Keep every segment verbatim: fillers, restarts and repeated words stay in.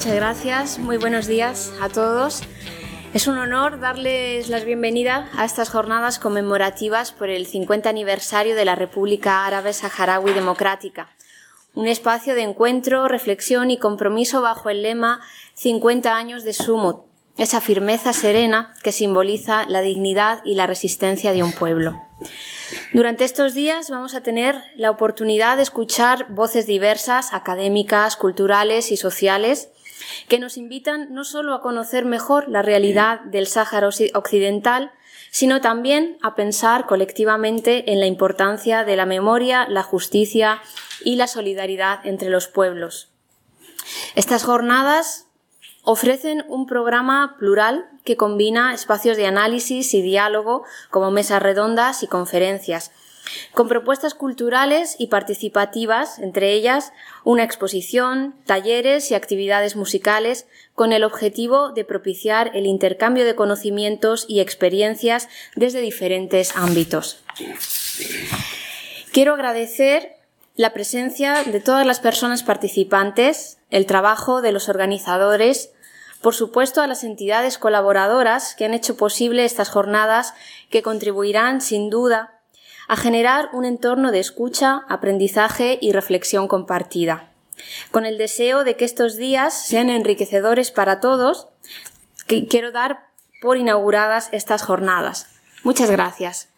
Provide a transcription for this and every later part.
Muchas gracias, muy buenos días a todos. Es un honor darles la bienvenida a estas jornadas conmemorativas por el cincuenta aniversario de la República Árabe Saharaui Democrática, un espacio de encuentro, reflexión y compromiso bajo el lema cincuenta años de Sumut, esa firmeza serena que simboliza la dignidad y la resistencia de un pueblo. Durante estos días vamos a tener la oportunidad de escuchar voces diversas, académicas, culturales y sociales, que nos invitan no solo a conocer mejor la realidad del Sáhara Occidental, sino también a pensar colectivamente en la importancia de la memoria, la justicia y la solidaridad entre los pueblos. Estas jornadas ofrecen un programa plural que combina espacios de análisis y diálogo como mesas redondas y conferencias, con propuestas culturales y participativas, entre ellas una exposición, talleres y actividades musicales con el objetivo de propiciar el intercambio de conocimientos y experiencias desde diferentes ámbitos. Quiero agradecer la presencia de todas las personas participantes, el trabajo de los organizadores, por supuesto a las entidades colaboradoras que han hecho posible estas jornadas que contribuirán sin duda a generar un entorno de escucha, aprendizaje y reflexión compartida. Con el deseo de que estos días sean enriquecedores para todos, que quiero dar por inauguradas estas jornadas. Muchas gracias.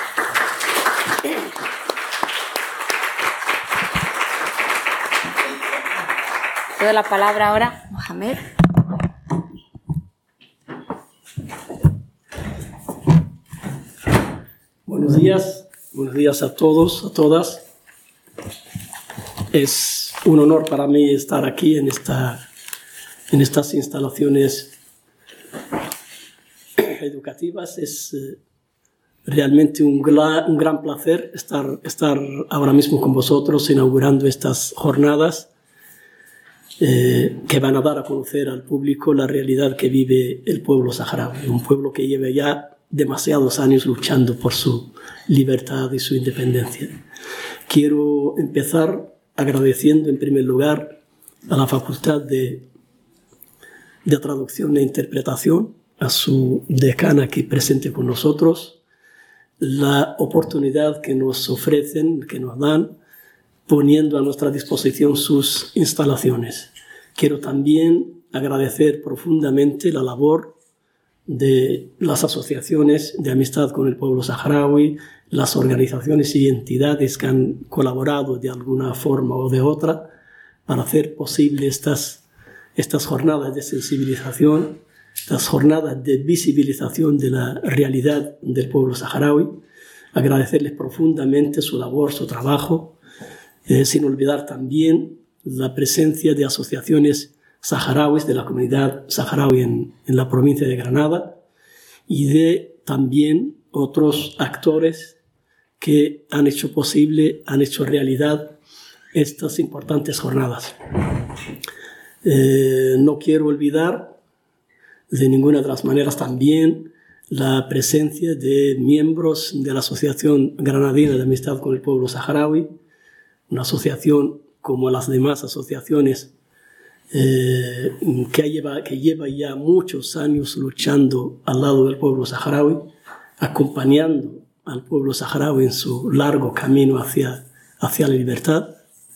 Le doy la palabra ahora a Mohamed. Buenos días, buenos días a todos, a todas. Es un honor para mí estar aquí en, esta, en estas instalaciones educativas. Es eh, realmente un gran, un gran placer estar, estar ahora mismo con vosotros inaugurando estas jornadas eh, que van a dar a conocer al público la realidad que vive el pueblo saharaui, un pueblo que lleva ya demasiados años luchando por su libertad y su independencia. Quiero empezar agradeciendo en primer lugar a la Facultad de, de Traducción e Interpretación, a su decana aquí presente con nosotros, la oportunidad que nos ofrecen, que nos dan, poniendo a nuestra disposición sus instalaciones. Quiero también agradecer profundamente la labor de las asociaciones de amistad con el pueblo saharaui, las organizaciones y entidades que han colaborado de alguna forma o de otra para hacer posible estas, estas jornadas de sensibilización, estas jornadas de visibilización de la realidad del pueblo saharaui. Agradecerles profundamente su labor, su trabajo, eh, sin olvidar también la presencia de asociaciones saharauis, de la comunidad saharaui en, en la provincia de Granada, y de también otros actores que han hecho posible, han hecho realidad estas importantes jornadas. Eh, no quiero olvidar de ninguna de las maneras también la presencia de miembros de la Asociación Granadina de Amistad con el Pueblo Saharaui, una asociación como las demás asociaciones Eh, que, lleva, que lleva ya muchos años luchando al lado del pueblo saharaui, acompañando al pueblo saharaui en su largo camino hacia, hacia la libertad.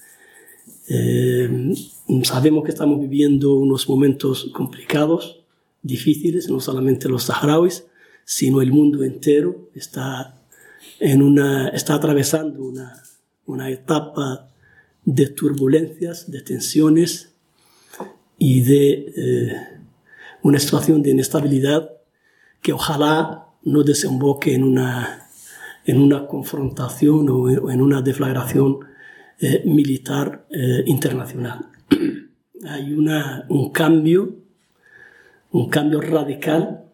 Eh, sabemos que estamos viviendo unos momentos complicados, difíciles, no solamente los saharauis, sino el mundo entero está, en una, está atravesando una, una etapa de turbulencias, de tensiones, y de eh, una situación de inestabilidad que ojalá no desemboque en una, en una confrontación o en una deflagración eh, militar eh, internacional. Hay una, un cambio, un cambio radical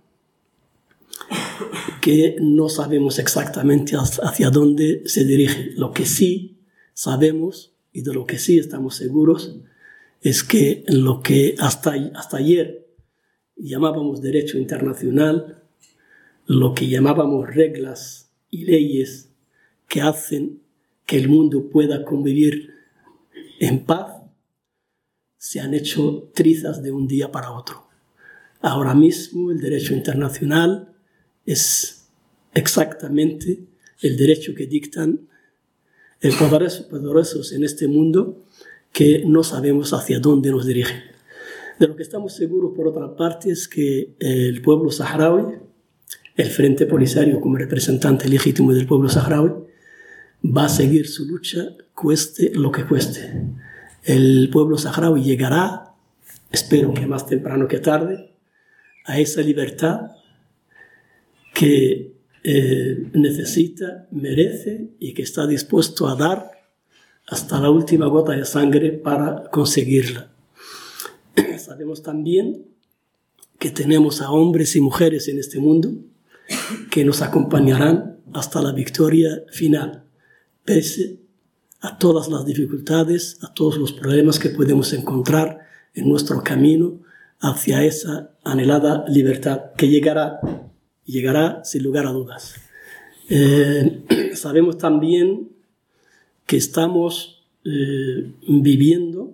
que no sabemos exactamente hacia dónde se dirige. Lo que sí sabemos y de lo que sí estamos seguros es que lo que hasta, hasta ayer llamábamos derecho internacional, lo que llamábamos reglas y leyes que hacen que el mundo pueda convivir en paz, se han hecho trizas de un día para otro. Ahora mismo el derecho internacional es exactamente el derecho que dictan los poderosos en este mundo, que no sabemos hacia dónde nos dirigen. De lo que estamos seguros, por otra parte, es que el pueblo saharaui, el Frente Polisario como representante legítimo del pueblo saharaui, va a seguir su lucha, cueste lo que cueste. El pueblo saharaui llegará, espero que más temprano que tarde, a esa libertad que eh, necesita, merece y que está dispuesto a dar hasta la última gota de sangre para conseguirla. Sabemos también que tenemos a hombres y mujeres en este mundo que nos acompañarán hasta la victoria final, pese a todas las dificultades, a todos los problemas que podemos encontrar en nuestro camino hacia esa anhelada libertad que llegará, llegará sin lugar a dudas. Eh, sabemos también que estamos eh, viviendo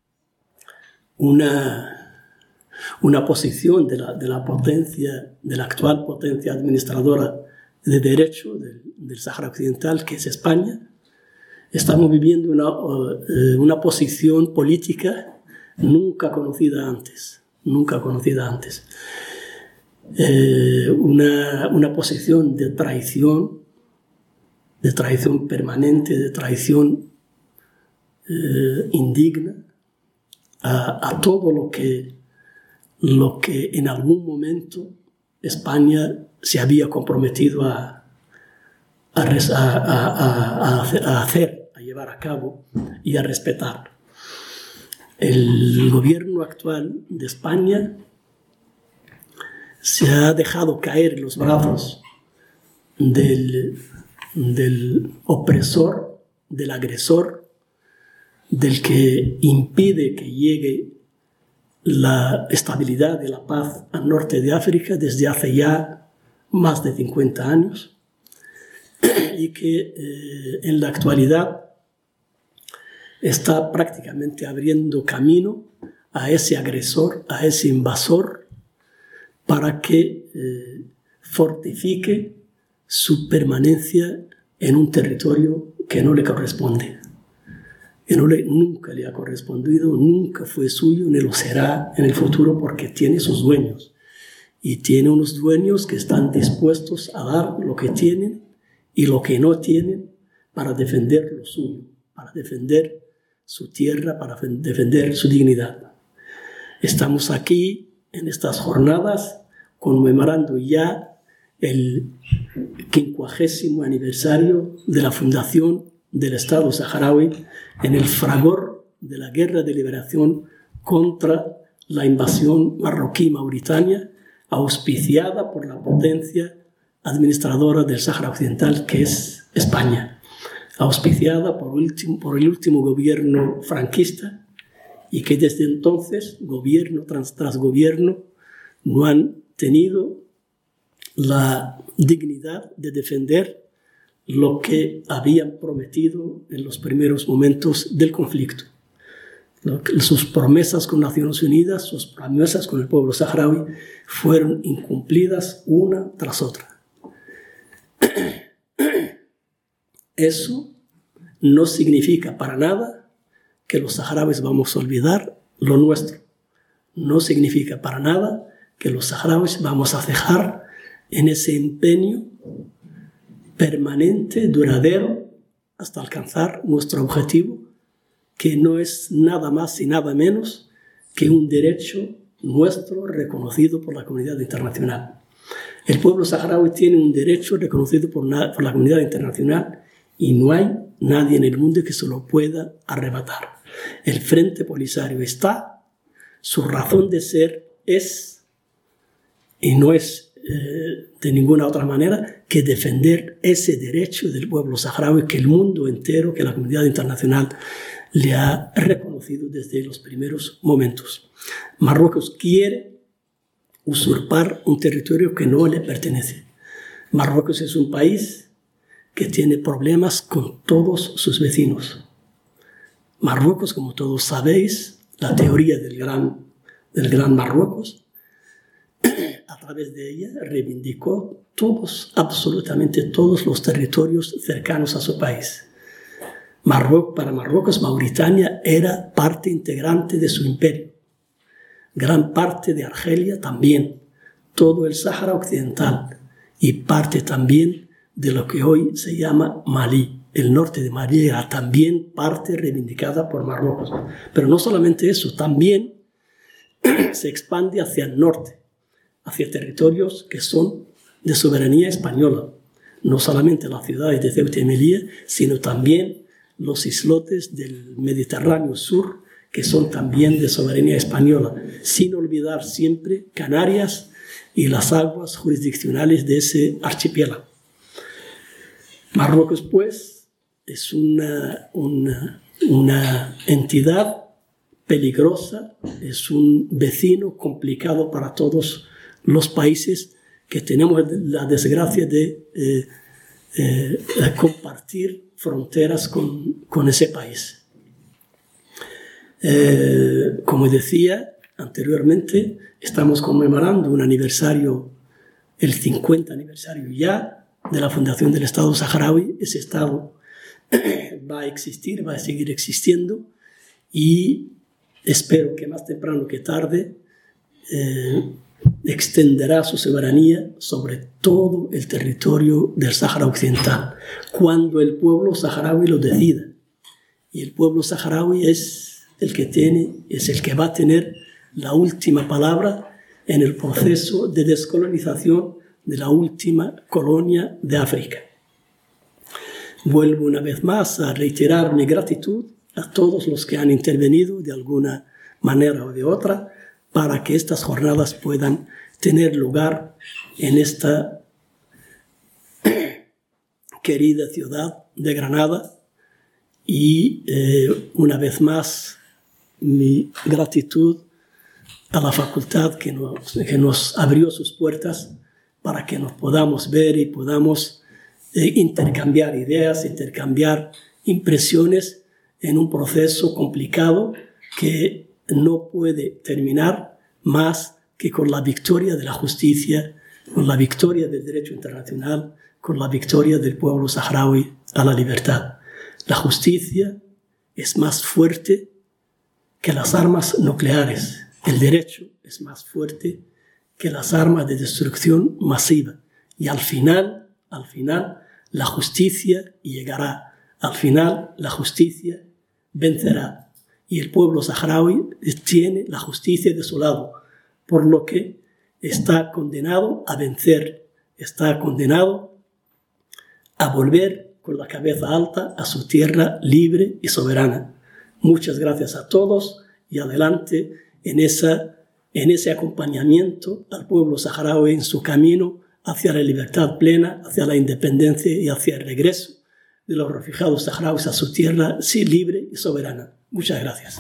una, una posición de la, de la potencia, de la actual potencia administradora de derecho del, del Sáhara Occidental, que es España. Estamos viviendo una, uh, una posición política nunca conocida antes, nunca conocida antes. Eh, una, una posición de traición, de traición permanente, de traición eh, indigna a, a todo lo que, lo que en algún momento España se había comprometido a, a, a, a, a hacer, a llevar a cabo y a respetar. El gobierno actual de España se ha dejado caer en los brazos del, del opresor, del agresor, del que impide que llegue la estabilidad y la paz al norte de África desde hace ya más de cincuenta años, y que eh, en la actualidad está prácticamente abriendo camino a ese agresor, a ese invasor, para que eh, fortifique su permanencia en un territorio que no le corresponde, que no le, nunca le ha correspondido, nunca fue suyo, ni lo será en el futuro, porque tiene sus dueños. Y tiene unos dueños que están dispuestos a dar lo que tienen y lo que no tienen para defender lo suyo, para defender su tierra, para defender su dignidad. Estamos aquí en estas jornadas conmemorando ya el quincuagésimo aniversario de la fundación del Estado saharaui en el fragor de la guerra de liberación contra la invasión marroquí-mauritania, auspiciada por la potencia administradora del Sáhara Occidental, que es España, auspiciada por, último, por el último gobierno franquista, y que desde entonces, gobierno tras, tras gobierno, no han tenido la dignidad de defender lo que habían prometido en los primeros momentos del conflicto. Sus promesas con Naciones Unidas, sus promesas con el pueblo saharaui fueron incumplidas una tras otra. Eso no significa para nada que los saharauis vamos a olvidar lo nuestro. No significa para nada que los saharauis vamos a cejar en ese empeño permanente, duradero, hasta alcanzar nuestro objetivo, que no es nada más y nada menos que un derecho nuestro reconocido por la comunidad internacional. El pueblo saharaui tiene un derecho reconocido por, na- por la comunidad internacional y no hay nadie en el mundo que se lo pueda arrebatar. El Frente Polisario está, su razón de ser es, y no es eh, de ninguna otra manera, que defender ese derecho del pueblo saharaui que el mundo entero, que la comunidad internacional le ha reconocido desde los primeros momentos. Marruecos quiere usurpar un territorio que no le pertenece. Marruecos es un país que tiene problemas con todos sus vecinos. Marruecos, como todos sabéis, la teoría del gran, del gran Marruecos. A través de ella reivindicó todos, absolutamente todos los territorios cercanos a su país. Marruecos, para Marruecos, Mauritania era parte integrante de su imperio. Gran parte de Argelia también, todo el Sáhara Occidental y parte también de lo que hoy se llama Malí. El norte de Malí era también parte reivindicada por Marruecos. Pero no solamente eso, también se expande hacia el norte, hacia territorios que son de soberanía española. No solamente las ciudades de Ceuta y Melilla, sino también los islotes del Mediterráneo Sur, que son también de soberanía española, sin olvidar siempre Canarias y las aguas jurisdiccionales de ese archipiélago. Marruecos, pues, es una, una, una entidad peligrosa, es un vecino complicado para todos los países que tenemos la desgracia de eh, eh, compartir fronteras con, con ese país. Eh, como decía anteriormente, estamos conmemorando un aniversario, el cincuenta aniversario ya de la fundación del Estado saharaui. Ese Estado va a existir, va a seguir existiendo y espero que más temprano que tarde eh, extenderá su soberanía sobre todo el territorio del Sáhara Occidental, cuando el pueblo saharaui lo decida. Y el pueblo saharaui es el que tiene, es el que va a tener la última palabra en el proceso de descolonización de la última colonia de África. Vuelvo una vez más a reiterar mi gratitud a todos los que han intervenido de alguna manera o de otra para que estas jornadas puedan tener lugar en esta querida ciudad de Granada. Y eh, una vez más, mi gratitud a la facultad que nos, que nos abrió sus puertas para que nos podamos ver y podamos eh, intercambiar ideas, intercambiar impresiones en un proceso complicado que no puede terminar más que con la victoria de la justicia, con la victoria del derecho internacional, con la victoria del pueblo saharaui a la libertad. La justicia es más fuerte que las armas nucleares. El derecho es más fuerte que las armas de destrucción masiva. Y al final, al final, la justicia llegará. Al final, la justicia vencerá. Y el pueblo saharaui tiene la justicia de su lado, por lo que está condenado a vencer, está condenado a volver con la cabeza alta a su tierra libre y soberana. Muchas gracias a todos y adelante en, esa, en ese acompañamiento al pueblo saharaui en su camino hacia la libertad plena, hacia la independencia y hacia el regreso de los refugiados saharauis a su tierra sí, libre y soberana. Muchas gracias.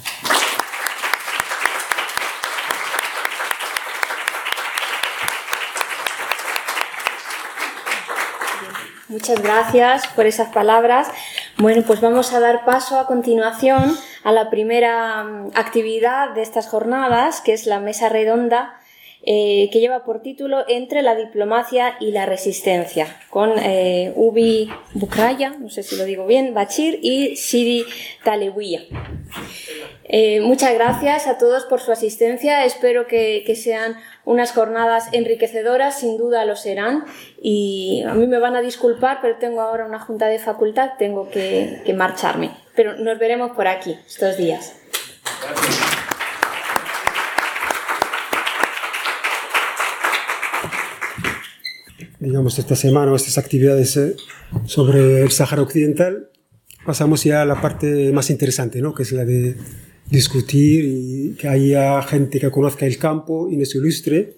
Muchas gracias por esas palabras. Bueno, pues vamos a dar paso a continuación a la primera actividad de estas jornadas, que es la mesa redonda, eh, que lleva por título Entre la diplomacia y la resistencia, con eh, Ubi Bukraya, no sé si lo digo bien, Bachir y Sidi Talewiya. Eh, muchas gracias a todos por su asistencia. Espero que, que sean unas jornadas enriquecedoras, sin duda lo serán. Y a mí me van a disculpar, pero tengo ahora una junta de facultad, tengo que, que marcharme. Pero nos veremos por aquí estos días. Gracias. Digamos, esta semana o estas actividades eh, sobre el Sáhara Occidental, pasamos ya a la parte más interesante, ¿no? Que es la de discutir y que haya gente que conozca el campo y nos ilustre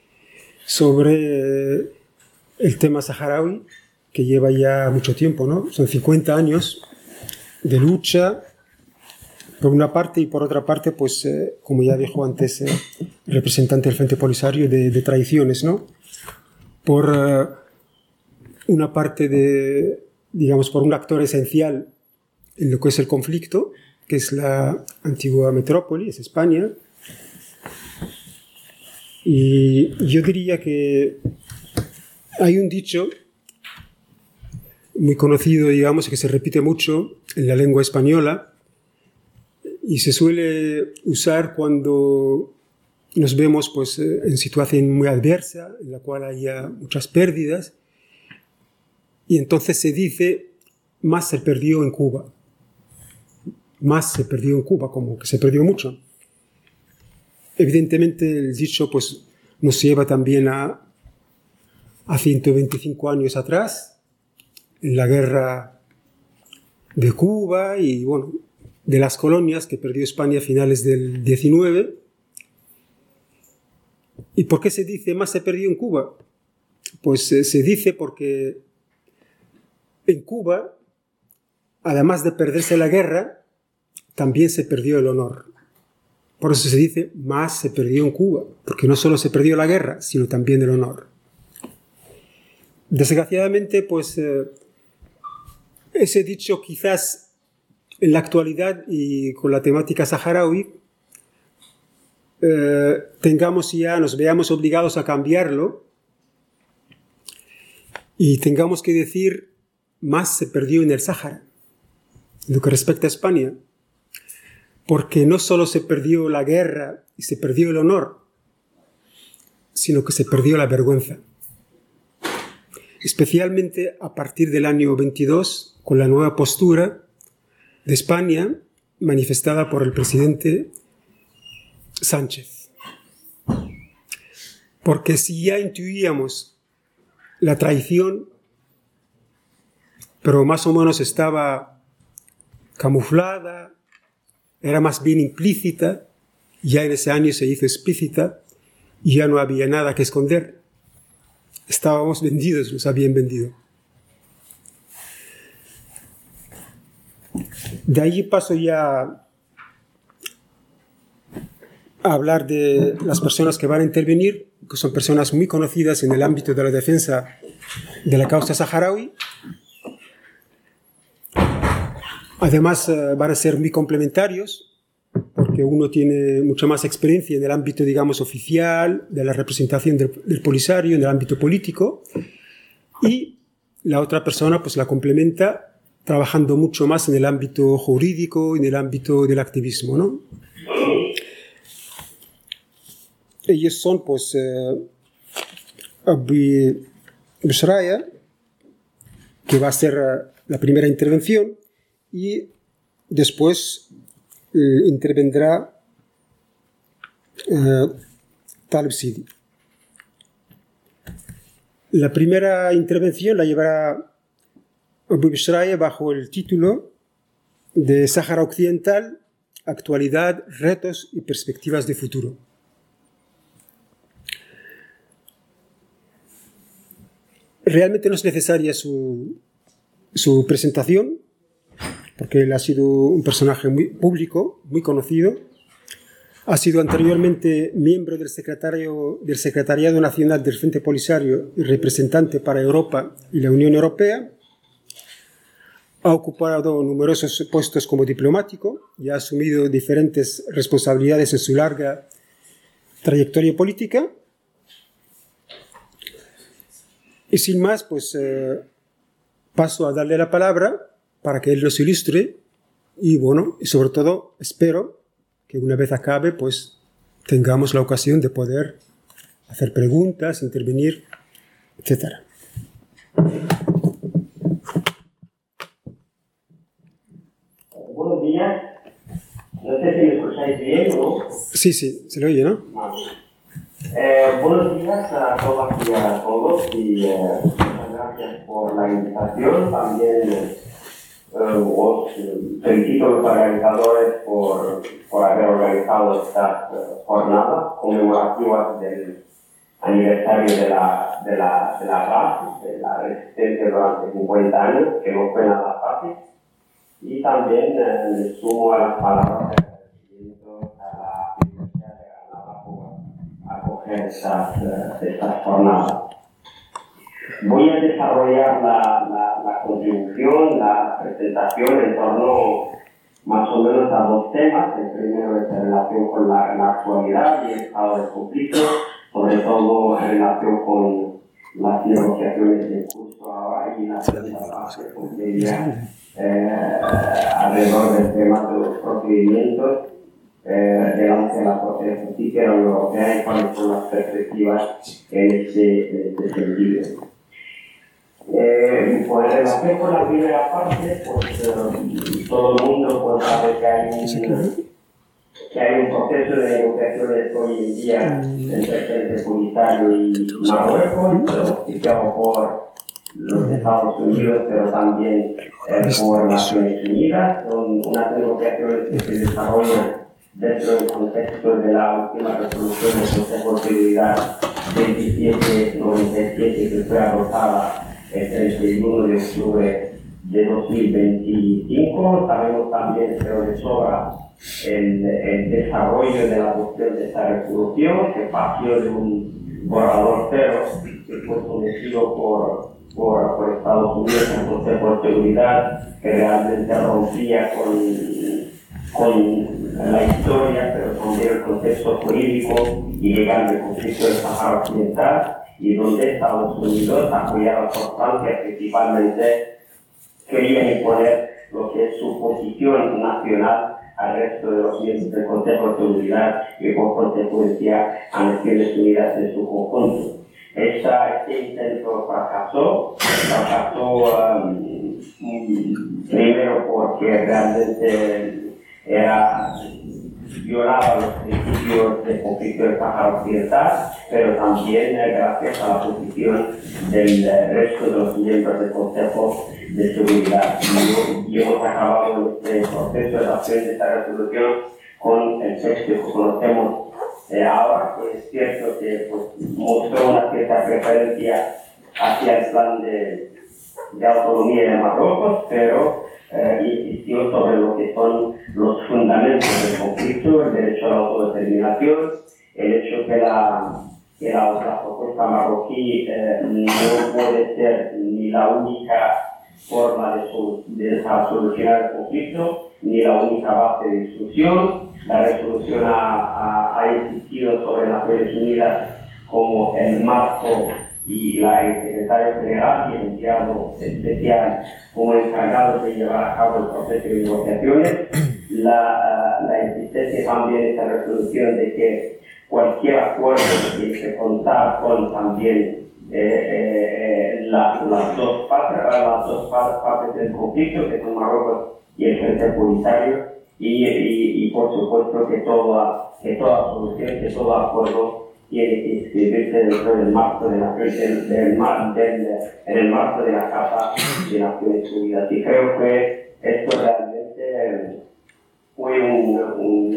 sobre eh, el tema saharaui, que lleva ya mucho tiempo, ¿no? Son cincuenta años de lucha, por una parte, y por otra parte, pues, eh, como ya dijo antes eh, el representante del Frente Polisario, de, de tradiciones, ¿no? Por uh, una parte de, digamos, por un actor esencial en lo que es el conflicto, que es la antigua metrópoli, es España. Y yo diría que hay un dicho muy conocido, digamos, que se repite mucho en la lengua española y se suele usar cuando nos vemos pues, en situación muy adversa, en la cual haya muchas pérdidas, y entonces se dice, más se perdió en Cuba. Más se perdió en Cuba, como que se perdió mucho. Evidentemente el dicho pues, nos lleva también a, a ciento veinticinco años atrás, en la guerra de Cuba y bueno, de las colonias que perdió España a finales del diecinueve. ¿Y por qué se dice más se perdió en Cuba? Pues eh, se dice porque en Cuba, además de perderse la guerra, también se perdió el honor. Por eso se dice más se perdió en Cuba, porque no solo se perdió la guerra, sino también el honor. Desgraciadamente, pues eh, ese dicho quizás en la actualidad y con la temática saharaui eh, tengamos ya, nos veamos obligados a cambiarlo y tengamos que decir más se perdió en el Sáhara, en lo que respecta a España, porque no solo se perdió la guerra y se perdió el honor, sino que se perdió la vergüenza. Especialmente a partir del año veintidós, con la nueva postura de España manifestada por el presidente Sánchez. Porque si ya intuíamos la traición, pero más o menos estaba camuflada, era más bien implícita, ya en ese año se hizo explícita y ya no había nada que esconder. Estábamos vendidos, nos habían vendido. De ahí paso ya a hablar de las personas que van a intervenir, que son personas muy conocidas en el ámbito de la defensa de la causa saharaui. Además, eh, van a ser muy complementarios, porque uno tiene mucha más experiencia en el ámbito, digamos, oficial, de la representación del, del Polisario, en el ámbito político, y la otra persona pues la complementa trabajando mucho más en el ámbito jurídico, en el ámbito del activismo, ¿no? Ellos son, pues, eh, Abu Bishraya, que va a ser uh, la primera intervención, y después eh, intervendrá eh, Talib Sidi. La primera intervención la llevará Abu Bishraya bajo el título de Sáhara Occidental, actualidad, retos y perspectivas de futuro. Realmente no es necesaria su, su presentación, porque él ha sido un personaje muy público, muy conocido. Ha sido anteriormente miembro del, secretario, del Secretariado Nacional del Frente Polisario y representante para Europa y la Unión Europea. Ha ocupado numerosos puestos como diplomático y ha asumido diferentes responsabilidades en su larga trayectoria política. Y sin más, pues eh, paso a darle la palabra para que él nos ilustre y, bueno, y sobre todo espero que una vez acabe, pues tengamos la ocasión de poder hacer preguntas, intervenir, etcétera. Buenos días. No sé si me escucháis bien, ¿no? Sí, sí, se le oye, ¿no? Eh, buenos días a todas y a todos y eh, muchas gracias por la invitación. También eh, os felicito a los organizadores por, por haber organizado estas eh, jornadas conmemorativas del aniversario de la, de la, de la R A F, de la resistencia durante cincuenta años, que no fue nada fácil. Y también eh, me sumo a las palabras de agradecimiento a la Universidad de Granada por acoger estas, estas jornadas. Voy a desarrollar la, la, la contribución, la presentación en torno más o menos a dos temas. El primero es en relación con la, la actualidad y el estado del conflicto, sobre todo en relación con las negociaciones en curso ahora y la segunda fase sería eh, alrededor del tema de los procedimientos eh, delante de la Corte de Justicia de la Unión Europea y cuáles son las perspectivas en este, en este sentido. Eh, pues en relación con la primera parte, pues eh, todo el mundo pues, sabe que hay, un, que hay un proceso de negociaciones hoy en día entre el Frente Polisario y Marruecos, auspiciado por los Estados Unidos, pero también eh, por Naciones Unidas. Son unas negociaciones que se desarrollan dentro del contexto de la última resolución del Consejo de Seguridad veintisiete noventa y siete que fue adoptada el treinta y uno de octubre de dos mil veinticinco. Sabemos también, pero de sobra, el, el desarrollo de la adopción de esta resolución, que partió de un borrador cero que fue sometido por, por, por Estados Unidos al Consejo de Seguridad, que realmente rompía con, con la historia, pero también el contexto jurídico y legal del conflicto del Sáhara Occidental, y donde Estados Unidos, apoyado por Francia principalmente, quería imponer lo que es su posición nacional al resto de los miembros del Consejo de Seguridad y por consecuencia a Naciones Unidas en su conjunto. Esta, este intento fracasó, fracasó um, primero porque realmente era violaba los principios del conflicto del Sáhara Occidental, pero también eh, gracias a la posición del eh, resto de los miembros del Consejo de Seguridad. Y, y hemos acabado este proceso de adopción de esta resolución con el texto que conocemos eh, ahora, que es cierto que pues, mostró una cierta preferencia hacia el plan de, de autonomía de Marruecos, pero Eh, insistió sobre lo que son los fundamentos del conflicto, el derecho a la autodeterminación, el hecho que la, que la, la propuesta marroquí eh, no puede ser ni la única forma de, sol, de solucionar el conflicto, ni la única base de discusión. La resolución ha, ha, ha insistido sobre las Naciones Unidas como el marco y la, el secretario general y el enviado especial como encargados de llevar a cabo el proceso de negociaciones. La, uh, la insistencia también de esta resolución de que cualquier acuerdo tiene que contar con también eh, eh, la, las, dos partes, las dos partes del conflicto, que son Marruecos y el Frente Polisario, y, y, y por supuesto que toda, que toda solución, que todo acuerdo tiene que inscribirse dentro del marco de la del, del, del, en el marco de la Carta de Naciones Unidas. Y creo que esto realmente fue un, un,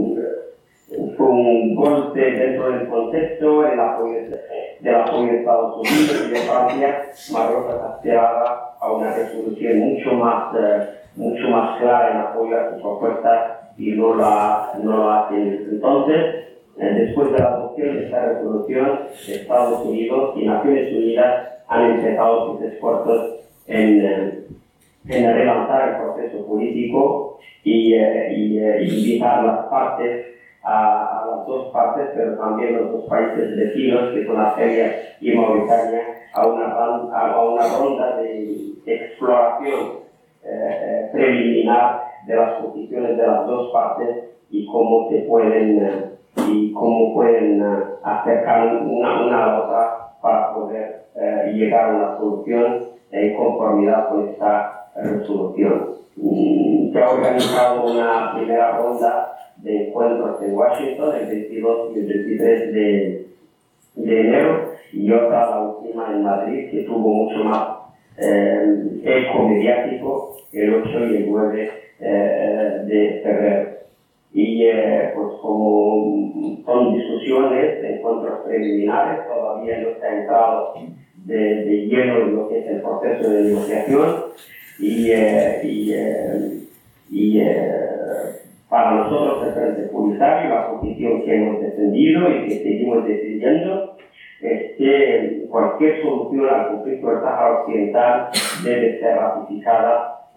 un, fue un golpe dentro del contexto del apoyo del apoyo de Estados Unidos y de Francia. Marruecos aspiraba a una resolución mucho más, uh, mucho más clara en apoyo a sus propuestas y no la, no la ha tenido. Entonces, después de la adopción de esta resolución, Estados Unidos y Naciones Unidas han empezado sus esfuerzos en, en relanzar el proceso político y, y, y invitar a las partes, a, a las dos partes, pero también a los dos países vecinos, que son Argelia y Mauritania, a una, a una ronda de exploración eh, preliminar de las posiciones de las dos partes y cómo se pueden eh, y cómo pueden uh, acercar una, una a la otra para poder uh, llegar a una solución en conformidad con esta resolución. Mm, se ha organizado una primera ronda de encuentros en Washington el veintidós y el veintitrés de, de enero y otra, la última, en Madrid, que tuvo mucho más eh, eco mediático el ocho y el nueve eh, de febrero. Y eh, pues como son discusiones, encuentros preliminares, todavía no se ha entrado de, de lleno en lo que es el proceso de negociación y, eh, y, eh, y eh, para nosotros el Frente Polisario, la posición que hemos defendido y que seguimos defendiendo es que cualquier solución al conflicto del Sáhara Occidental debe ser ratificada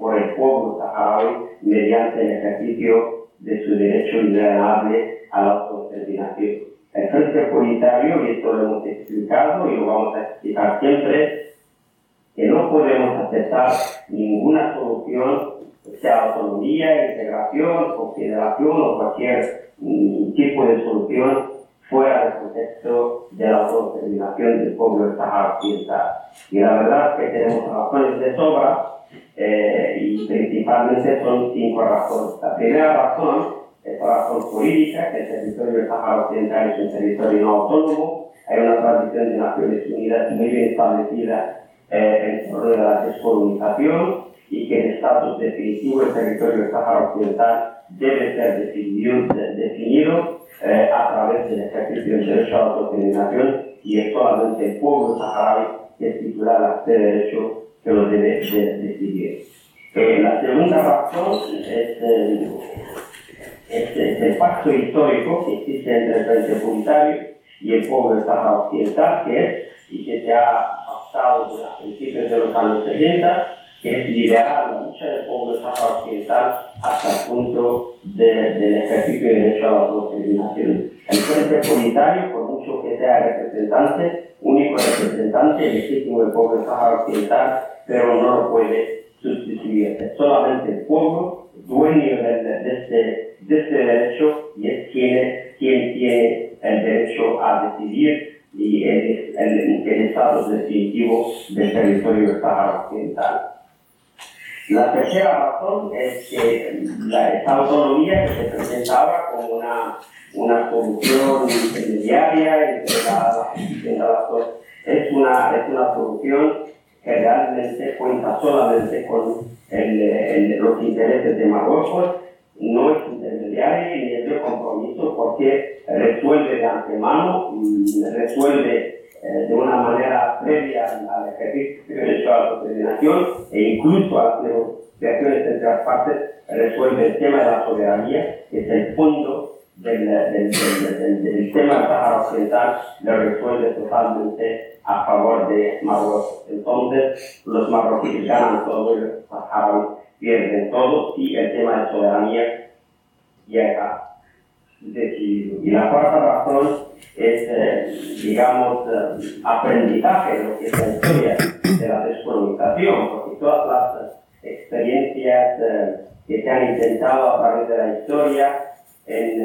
por el pueblo saharaui mediante el ejercicio de su derecho inalienable a la autodeterminación. El Frente Polisario, y esto lo hemos explicado y lo vamos a explicar siempre, que no podemos aceptar ninguna solución, sea autonomía, integración, confederación o cualquier mm, tipo de solución fuera del contexto de la autodeterminación del pueblo del Sáhara Occidental. Y la verdad es que tenemos razones de sobra eh, y principalmente son cinco razones. La primera razón es la razón jurídica, que el territorio del Sáhara Occidental es un territorio no autónomo. Hay una tradición de Naciones Unidas muy bien establecida eh, en torno de la descolonización y que el estatus definitivo del territorio del Sáhara Occidental debe ser definido, de, definido eh, a través del ejercicio del derecho a la autodeterminación, y es solamente el pueblo saharaui que es titular de este derecho que lo debe de, decidir. Eh, la segunda razón es, eh, es, es el pacto histórico que existe entre el Frente Polisario y el pueblo del Sáhara Occidental, que es, y que se ha pasado a principios de los años sesenta, que es liderar la lucha del pueblo del Sáhara Occidental hasta el punto de, del ejercicio del derecho a la autodeterminación. El Frente Polisario, por mucho que sea representante, único representante legítimo del pueblo del Sáhara Occidental, pero no lo puede sustituir. Es solamente el pueblo dueño de, de, este, de este derecho, y es quien, quien tiene el derecho a decidir y el, el, el estatus definitivo del territorio del Sáhara Occidental. La tercera razón es que la, esta autonomía que se presenta ahora como una, una solución intermediaria entre la entre las dos, es una, es una solución que realmente cuenta solamente con el, el, los intereses de Marruecos, no es intermediaria ni es de compromiso, porque resuelve de antemano, resuelve eh, de una manera previa al ejercicio del derecho a la autodeterminación e incluso a las negociaciones entre las partes, resuelve el tema de la soberanía, que es el fondo del, del, del, del, del tema del Sáhara Occidental, lo resuelve totalmente a favor de Marruecos. Entonces, los marroquíes ganan todo, los saharauis pierden todo, y el tema de soberanía llega decidido. Y la cuarta razón es, eh, digamos, eh, aprendizaje de lo que es la historia de la descolonización, porque todas las experiencias eh, que se han intentado a través de la historia en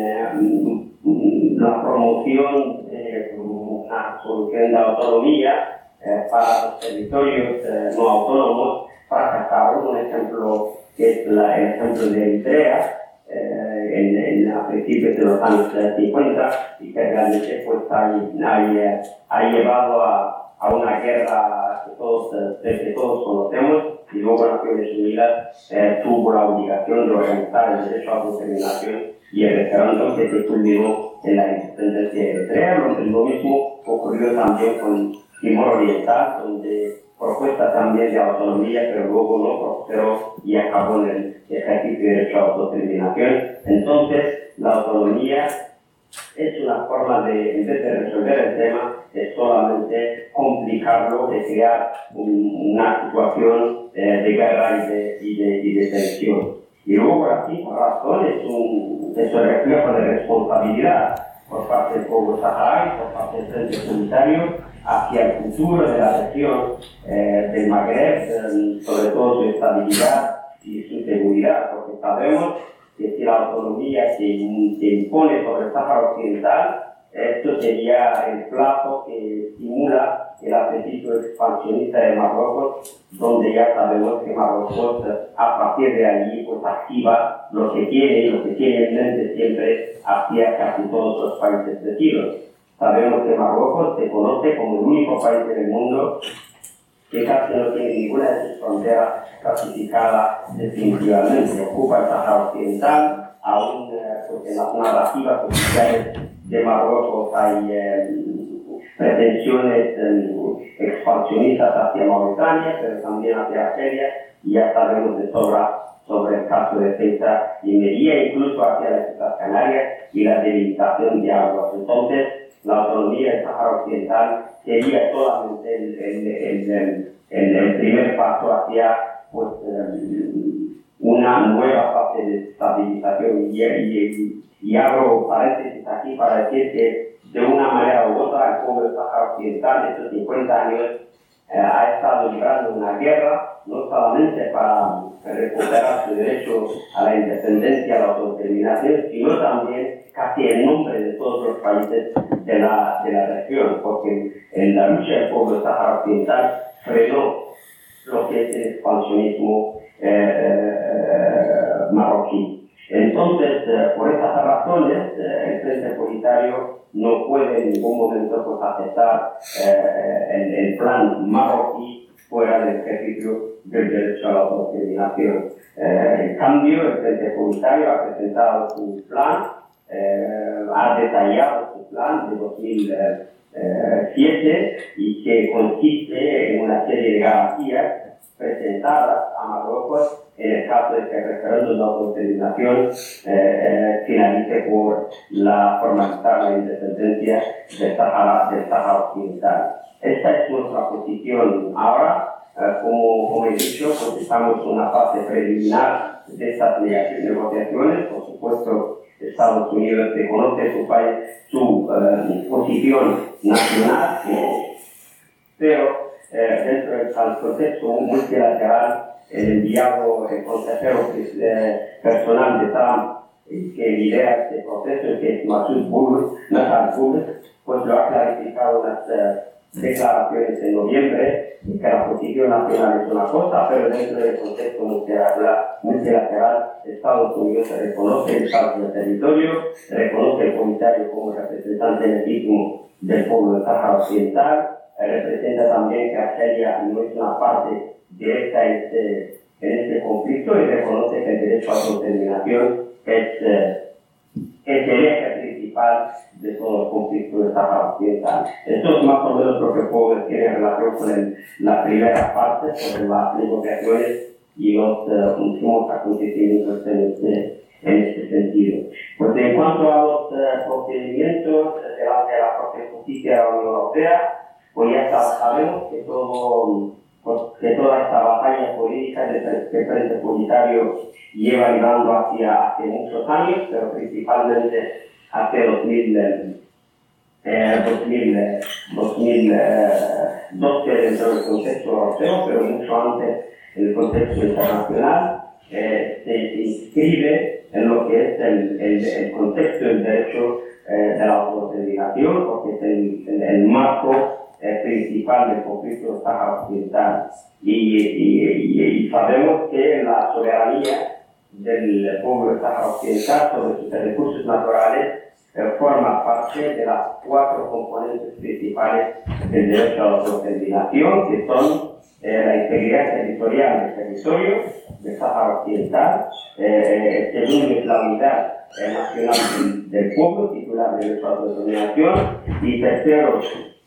eh, la promoción de una solución de autonomía eh, para los territorios eh, no autónomos fracasaron. Un ejemplo que es la, el ejemplo de Eritrea, eh, en, en, a principios de los años cincuenta, y que realmente pues, ha, ha, ha llevado a, a una guerra que todos, que todos conocemos, y luego Naciones Unidas eh, tuvo la obligación de organizar el derecho a la autodeterminación y el referéndum que se culminó en la independencia de Eritrea. Lo mismo ocurrió también con Timor Oriental, donde propuesta también de autonomía, pero luego no prosperó y acabó en el ejercicio de derecho a la autodeterminación. Entonces, la autonomía es una forma de, en vez de resolver el tema, es solamente complicarlo, de crear un, una situación eh, de guerra y de, y, de, y de tensión. Y luego, por aquí, por razón, es un, es un reflejo de responsabilidad por parte del pueblo saharaui, por parte del Frente Polisario, hacia el futuro de la región eh, del Magreb, eh, sobre todo su estabilidad y su seguridad, porque sabemos que si la autonomía se, se impone sobre el Sáhara Occidental, esto sería el plazo que estimula el apetito expansionista de Marruecos, donde ya sabemos que Marruecos, a partir de allí, pues activa lo que tiene y lo que tiene en mente siempre hacia casi todos los países vecinos. Sabemos que Marruecos se conoce como el único país en el mundo que casi no tiene ninguna de sus fronteras clasificada definitivamente. Ocupa el Sáhara Occidental, aún eh, pues en las narrativas oficiales de Marruecos hay eh, pretensiones eh, expansionistas hacia Mauritania, pero también hacia Argelia, y ya sabemos de sobra sobre el caso de Ceuta y Melilla, incluso hacia las Islas Canarias y la delimitación de aguas. Entonces, la autonomía del Sáhara Occidental sería solamente el, el, el, el, el, el primer paso hacia pues, eh, una nueva fase de estabilización. Y, y, y abro paréntesis aquí para decir que de una manera u otra el pueblo del Sáhara Occidental estos cincuenta años eh, ha estado librando una guerra, no solamente para recuperar su derecho a la independencia, a la autodeterminación, sino también casi en nombre de todos los países de la, de la región, porque en la lucha del pueblo del Sáhara Occidental frenó lo que es el expansionismo eh, eh, marroquí. Entonces, eh, por estas razones, eh, el Frente Polisario no puede en ningún momento pues, aceptar eh, el, el plan marroquí fuera del ejercicio del derecho a la autodeterminación. Eh, en cambio, el Frente Polisario ha presentado su plan, eh, ha detallado su plan de dos mil siete y que consiste en una serie de garantías presentadas a Marruecos en el caso de que el referéndum de autodeterminación eh, eh, finalice por la formalizar la independencia del Sáhara, del Sáhara Occidental. Esta es nuestra posición ahora. Eh, como, como he dicho, pues estamos en una fase preliminar de estas negociaciones. Por supuesto, Estados Unidos reconoce su país, su eh, posición nacional, pero eh, dentro del contexto multilateral, el enviado, el consejero eh, personal de Trump, que lidera este proceso, que es Masoud Bull, pues lo ha clarificado en las eh, declaraciones en noviembre, que la posición nacional es una cosa, pero dentro del contexto multilateral, multilateral Estados Unidos se reconoce el Estado del territorio, reconoce el Polisario como representante legítimo del pueblo del Sáhara Occidental, representa también que Argelia no es una parte directa en este, en este conflicto y reconoce que el derecho a la autodeterminación es, eh, es el eje principal de todo el conflicto del Sáhara Occidental. Esto es más o menos lo que puedo decir en relación con el, la primera parte sobre las negociaciones y los uh, últimos acontecimientos en este, en este sentido. Pues en cuanto a los uh, procedimientos delante de la propia justicia de la Unión Europea, pues ya sabemos que, todo, pues, que toda esta batalla política que el Frente Polisario lleva llevando hacia hace muchos años, pero principalmente hace dos mil, eh, dos mil, dos mil doce dentro del contexto europeo, pero mucho antes en el contexto internacional, eh, se, se inscribe en lo que es el, el, el contexto del derecho eh, de la autodeterminación, porque es el, el, el marco eh, principal del conflicto del Sáhara Occidental. Y, y, y, y sabemos que la soberanía del pueblo del Sáhara Occidental sobre sus recursos naturales eh, forma parte de las cuatro componentes principales del derecho a la autodeterminación, que son eh, la integridad territorial del territorio del Sáhara Occidental, eh, segundo es la unidad eh, nacional del, del pueblo, titular del derecho a la autodeterminación, y tercero,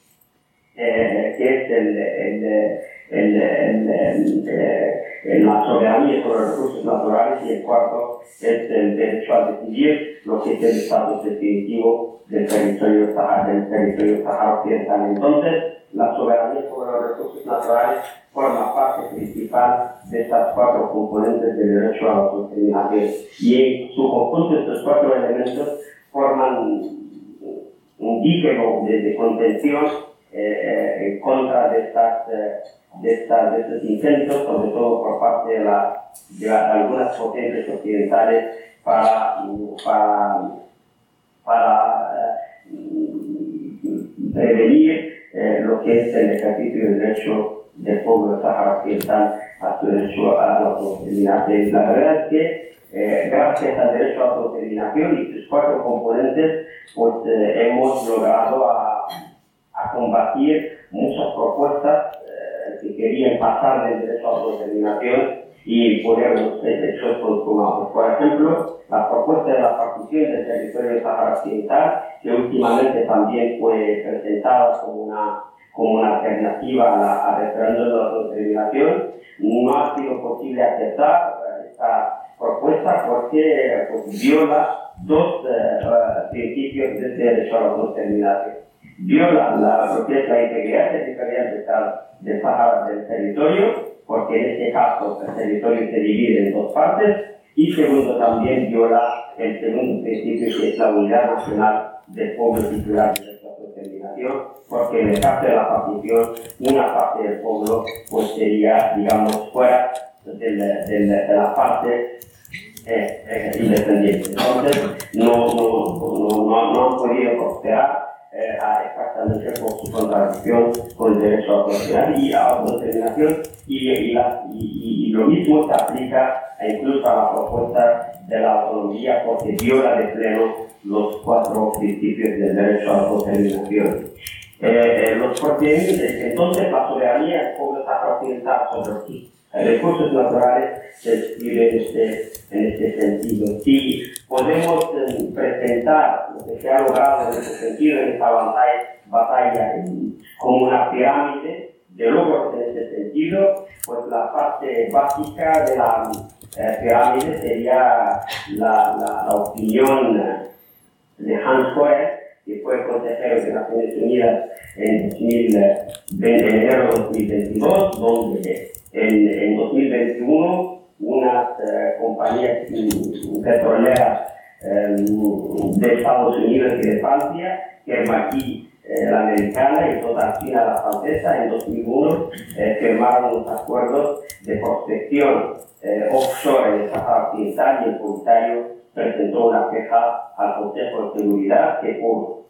eh, que es el, el, el, el, el, el, la soberanía sobre los recursos naturales, y el cuarto es el derecho a decidir lo que es el estatus definitivo del territorio del territorio Sáhara Occidental. Entonces, la soberanía sobre los recursos naturales forma parte principal de estas cuatro componentes del derecho a la autodeterminación. Y en su conjunto, estos cuatro elementos forman un dique de, de contención eh, en contra de, estas, eh, de, estas, de estos intentos, sobre todo por parte de, la, de, la, de algunas potencias occidentales, para, para, para eh, prevenir eh, lo que es el ejercicio del derecho del pueblo del Sáhara Occidental a su derecho a la autodeterminación. La verdad es que eh, gracias al derecho a la autodeterminación y sus cuatro componentes, pues eh, hemos logrado a, a combatir muchas propuestas eh, que querían pasar del derecho a la autodeterminación y ponerlos hechos consumados. Por ejemplo, la propuesta de la partición del territorio del Sáhara Occidental, que últimamente también fue presentada como una como una alternativa a la, al referéndum de la autodeterminación, no ha sido posible aceptar esta propuesta porque pues, viola dos uh, principios del derecho a la autodeterminación. Viola la, lo que es la integridad territorial del, del Sáhara del territorio, porque en este caso el territorio se divide en dos partes, y segundo, también viola el segundo principio, que es la unidad nacional del pueblo titular de nuestra autodeterminación, porque en el caso de la partición, una parte del pueblo pues sería, digamos, fuera del, del, de la parte eh, eh, independiente. Entonces, no, no, no, no, no han podido prosperar eh, exactamente por su contradicción con el derecho a autodeterminación y a autodeterminación, y, y, la, y, y lo mismo se aplica incluso a la propuesta de la autonomía, porque viola de pleno los cuatro principios del derecho a autodeterminación. Eh, los procedimientos, entonces, la soberanía del pueblo saharaui occidental sobre sus recursos naturales se describe en este, en este sentido. Si podemos eh, presentar lo que se ha logrado en ese sentido, en esta batalla, batalla en, como una pirámide de logros en ese sentido, pues la parte básica de la eh, pirámide sería la, la, la opinión de Hans Corell, que fue consejero de Naciones Unidas en, dos mil veinte, en enero de dos mil veintidós, donde en, en dos mil veintiuno unas eh, compañías petroleras eh, de Estados Unidos y de Francia, Kermaki eh, la americana y Totalfina la francesa, en dos mil uno eh, firmaron unos acuerdos de prospección eh, offshore en el Sahara Occidental, y el Polisario presentó una queja al Consejo de Seguridad que, por,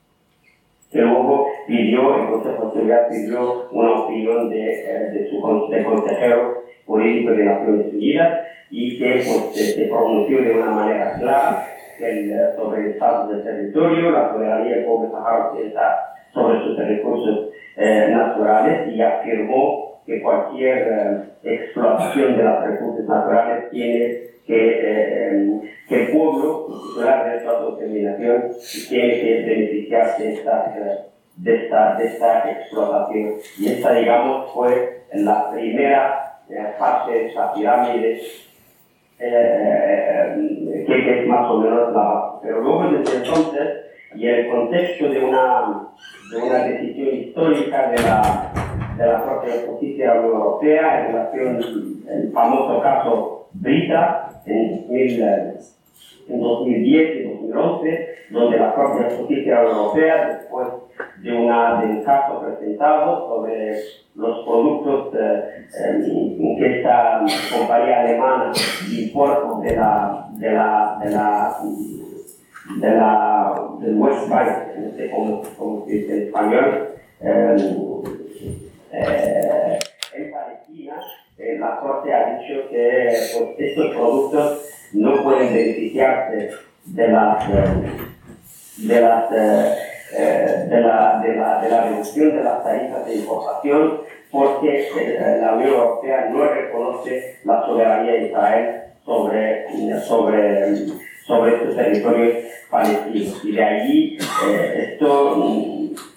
que luego pidió, el Consejo de Seguridad pidió una opinión de, de su de consejero político de Naciones Unidas, y que pues, se pronunció de una manera clara el, sobre el estado del territorio, la soberanía del pueblo saharaui occidental sobre sus recursos eh, naturales, y afirmó que cualquier eh, explotación de los recursos naturales tiene que, eh, que el pueblo titular de esta autodeterminación tiene que beneficiarse de esta, de, esta, de esta explotación. Y esta, digamos, fue la primera eh, fase de esta pirámide, eh, que, que es más o menos la base. Pero luego, desde entonces, y en el contexto de una, de una decisión histórica de la, de la Corte de Justicia de la Unión Europea en relación al famoso caso Brita, en, en dos mil diez y dos mil once, donde la Corte de Justicia de la Unión Europea, después de, una, de un caso presentado sobre los productos eh, eh, que esta compañía alemana importa de la, de la, de la, de la del West Bank, no sé cómo, cómo se dice en español, eh, eh, en Palestina. Eh, la Corte ha dicho que pues, estos productos no pueden beneficiarse de las, de, las, eh, de, la, de, la, de la reducción de las tarifas de importación, porque eh, la Unión Europea no reconoce la soberanía de Israel sobre, sobre, sobre estos territorios palestinos. Y de allí eh, esto...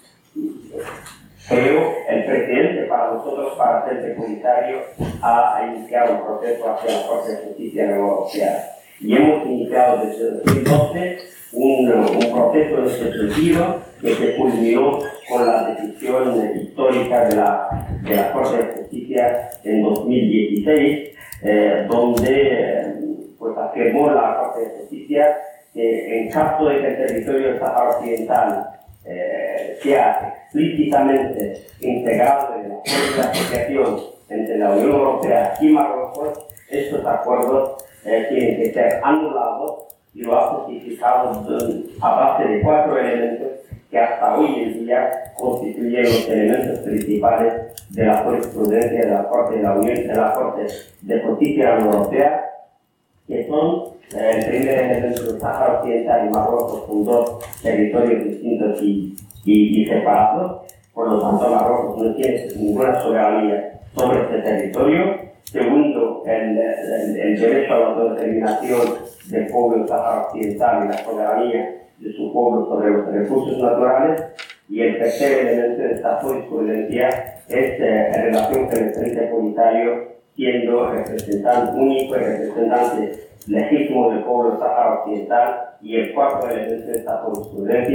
Creo el presidente para nosotros, para ser secundario, ha iniciado un proceso hacia la Corte de Justicia de la Unión Europea. Y hemos iniciado desde dos mil doce un, un proceso en ese sentido, que se culminó con la decisión histórica de la, de la Corte de Justicia en dos mil dieciséis, eh, donde pues, afirmó la Corte de Justicia que en caso de que el territorio del Sahara Occidental eh, sea explícitamente integrado en el acuerdo de asociación entre la Unión Europea y Marruecos, estos acuerdos eh, tienen que ser anulados, y lo ha justificado a base de cuatro elementos que hasta hoy en día constituyen los elementos principales de la jurisprudencia de la Corte de la Unión, de la Corte de Justicia de la Unión Europea, que son eh, el primer elemento del Sahara Occidental y Marruecos, son dos territorios distintos y Y, y separados. Por lo tanto, Marruecos no tiene ninguna soberanía sobre este territorio. Segundo, el, el, el derecho a la autodeterminación del pueblo del Sahara Occidental y la soberanía de su pueblo sobre los recursos naturales. Y el tercer elemento de esta jurisprudencia es eh, en relación con el Frente Polisario, siendo representante único y representante legítimo del pueblo del Sahara Occidental. Y el cuarto elemento de esta jurisprudencia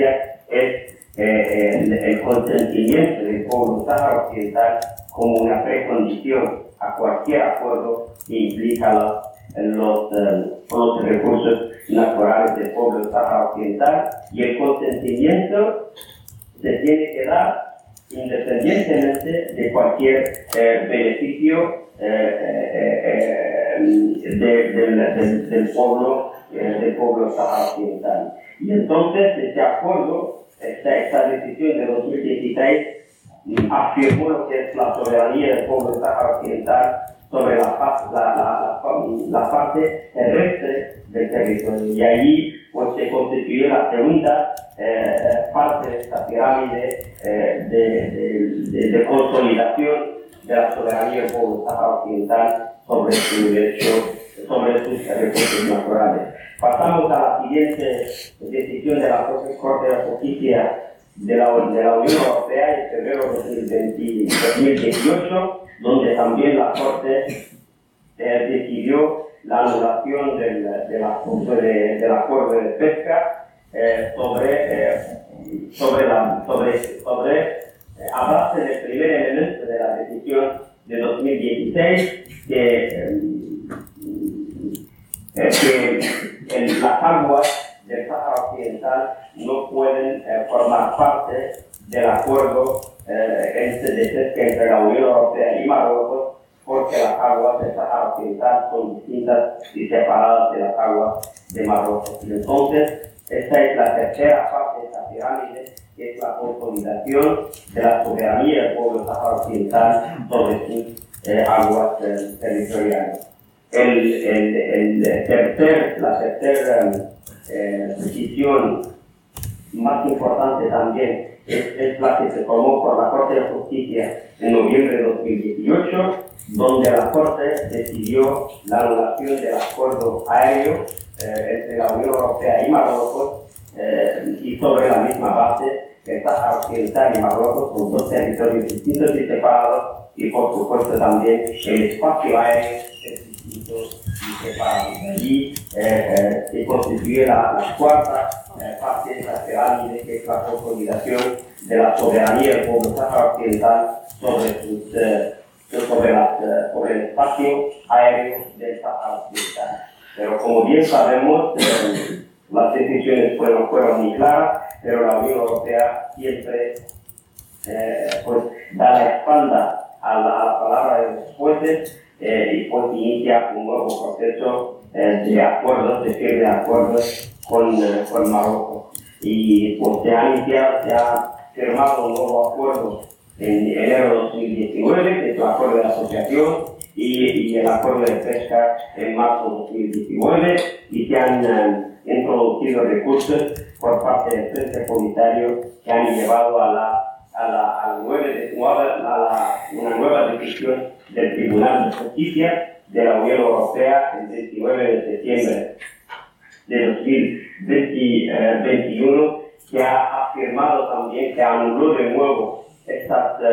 es eh, el, el consentimiento del pueblo sáhara occidental como una precondición a cualquier acuerdo que implica los, los, eh, los recursos naturales del pueblo sáhara occidental, y el consentimiento se tiene que dar independientemente de cualquier eh, beneficio eh, eh, eh, de, de, de, del pueblo eh, del pueblo sáhara occidental. Y entonces este acuerdo, esta, esta decisión de dos mil dieciséis afirmó lo que es la soberanía del pueblo sáhara occidental sobre la, la, la, la, la parte terrestre del territorio, y allí pues se constituyó la segunda eh, parte de esta pirámide eh, de, de, de, de consolidación de la soberanía del pueblo sáhara occidental sobre su derecho, sobre sus recursos naturales. Pasamos a la siguiente decisión de la Corte de Justicia de la, de la Unión Europea en febrero de dos mil dieciocho, donde también la Corte eh, decidió la anulación del, del, de, del acuerdo de pesca eh, sobre, eh, sobre, la, sobre, sobre eh, a base del primer elemento de la decisión de dos mil dieciséis, que, eh, que en las aguas del Sáhara Occidental no pueden eh, formar parte del acuerdo eh, entre, de pesca entre la Unión Europea y Marruecos, porque las aguas del Sáhara Occidental son distintas y separadas de las aguas de Marruecos. Y entonces, esta es la tercera parte de esta pirámide, que es la consolidación de la soberanía del pueblo Sáhara Occidental sobre sus eh, aguas eh, territoriales. El, el, el tercer, la tercera eh, decisión más importante también es, es la que se tomó por la Corte de Justicia en noviembre de dos mil dieciocho, donde la Corte decidió la anulación del acuerdo aéreo eh, entre la Unión Europea y Marruecos, eh, y sobre la misma base que el Sáhara Occidental y Marruecos son dos territorios distintos y separados, y por supuesto también el espacio aéreo es distinto y separado. Allí eh, eh, se constituye la, la cuarta eh, parte de la pirámide, que es la consolidación de la soberanía del pueblo Sáhara Occidental sobre, sus, eh, sobre, las, eh, sobre el espacio aéreo del Sáhara Occidental. Pero como bien sabemos, eh, las decisiones fueron, fueron muy claras, pero la Unión Europea siempre eh, pues, da la espalda a la, a la palabra de los jueces eh, y pues inicia un nuevo proceso eh, de acuerdos, de firme de acuerdos con, eh, con Marruecos. Y pues se ha iniciado, se ha firmado un nuevo acuerdo en enero de dos mil diecinueve, que es el acuerdo de asociación, y, y el acuerdo de pesca en marzo de dos mil diecinueve, y se han eh, introducido recursos por parte del Frente Polisario que han llevado a la a, la, a, la nueve, a la, una nueva decisión del Tribunal de Justicia de la Unión Europea el veintinueve de septiembre de dos mil veintiuno, que ha afirmado también, que anuló de nuevo estas